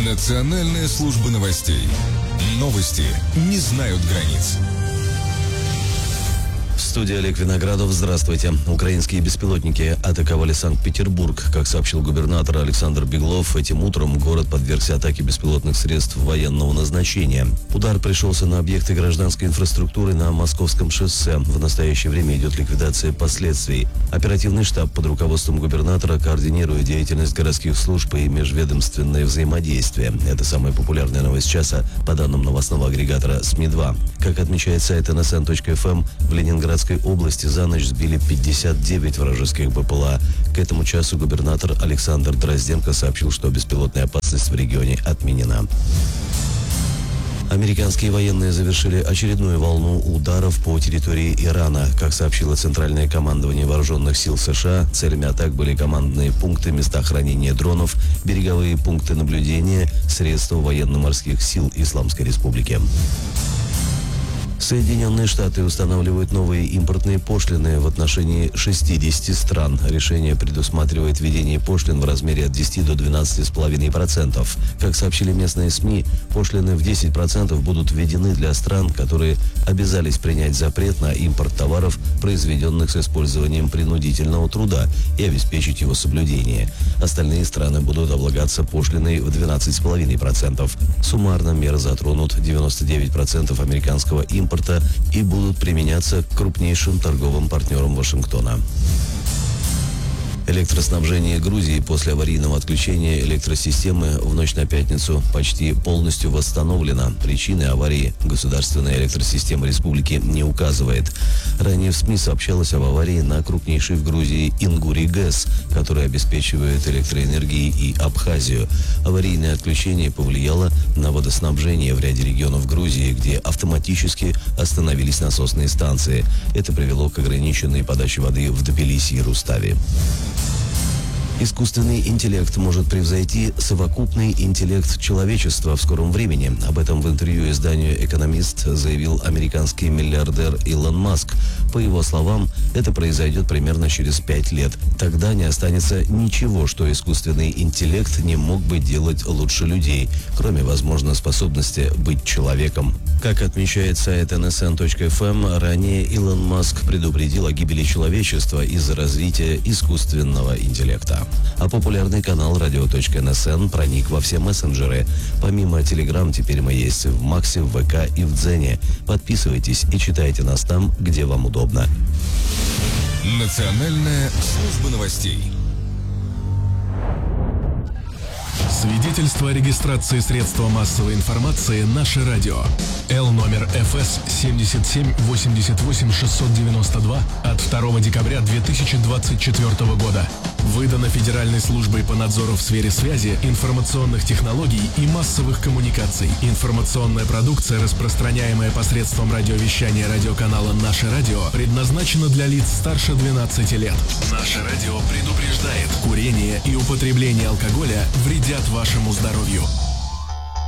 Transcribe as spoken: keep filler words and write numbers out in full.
Национальная служба новостей. Новости не знают границ. Студия Олег Виноградов. Здравствуйте. Украинские беспилотники атаковали Санкт-Петербург. Как сообщил губернатор Александр Беглов, этим утром город подвергся атаке беспилотных средств военного назначения. Удар пришелся на объекты гражданской инфраструктуры на Московском шоссе. В настоящее время идет ликвидация последствий. Оперативный штаб под руководством губернатора координирует деятельность городских служб и межведомственное взаимодействие. Это самая популярная новость часа по данным новостного агрегатора СМИ два. Как отмечает сайт эн эс эн точка эф эм, в Ленинградской области за ночь сбили пятьдесят девять вражеских БПЛА. К этому часу губернатор Александр Дрозденко сообщил, что беспилотная опасность в регионе отменена. Американские военные завершили очередную волну ударов по территории Ирана. Как сообщило Центральное командование вооруженных сил США, целями атак были командные пункты, места хранения дронов, береговые пункты наблюдения, средства военно-морских сил Исламской Республики. Соединенные Штаты устанавливают новые импортные пошлины в отношении шестидесяти стран. Решение предусматривает введение пошлин в размере от десяти до двенадцати целых пяти десятых процента. Как сообщили местные СМИ, пошлины в десять процентов будут введены для стран, которые обязались принять запрет на импорт товаров, произведенных с использованием принудительного труда, и обеспечить его соблюдение. Остальные страны будут облагаться пошлиной в двенадцать целых пять десятых процента. Суммарно меры затронут девяносто девять процентов американского импорта и будут применяться к крупнейшим торговым партнерам Вашингтона. Электроснабжение Грузии после аварийного отключения электросистемы в ночь на пятницу почти полностью восстановлено. Причины аварии государственная электросистема республики не указывает. Ранее в СМИ сообщалось об аварии на крупнейшей в Грузии Ингури ГЭС, который обеспечивает электроэнергией и Абхазию. Аварийное отключение повлияло на водоснабжение в ряде регионов Грузии, где автоматически остановились насосные станции. Это привело к ограниченной подаче воды в Тбилиси и Руставе. Искусственный интеллект может превзойти совокупный интеллект человечества в скором времени. Об этом в интервью изданию «Экономист» заявил американский миллиардер Илон Маск. По его словам, это произойдет примерно через пять лет. Тогда не останется ничего, что искусственный интеллект не мог бы делать лучше людей, кроме, возможно, способности быть человеком. Как отмечает сайт эн эс эн точка эф эм, ранее Илон Маск предупредил о гибели человечества из-за развития искусственного интеллекта. А популярный канал радио точка эн эс эн проник во все мессенджеры. Помимо Telegram, теперь мы есть в Максе, в вэ ка и в Дзене. Подписывайтесь и читайте нас там, где вам удобно. Национальная служба новостей. Свидетельство о регистрации средства массовой информации «Наше радио». Л номер эф эс семьдесят семь восемьдесят восемь шестьсот девяносто два от второго декабря две тысячи двадцать четвёртого года. Выдано Федеральной службой по надзору в сфере связи, информационных технологий и массовых коммуникаций. Информационная продукция, распространяемая посредством радиовещания радиоканала «Наше радио», предназначена для лиц старше двенадцати лет. «Наше радио» предупреждает: курение и употребление алкоголя вредят вашему здоровью.